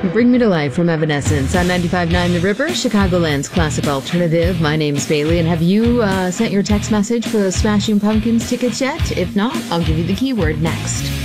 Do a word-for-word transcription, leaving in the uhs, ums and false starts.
Bring Me to Life from Evanescence on ninety-five point nine The River, Chicagoland's classic alternative. My name's Bailey, and have you uh, sent your text message for those Smashing Pumpkins tickets yet? If not, I'll give you the keyword next.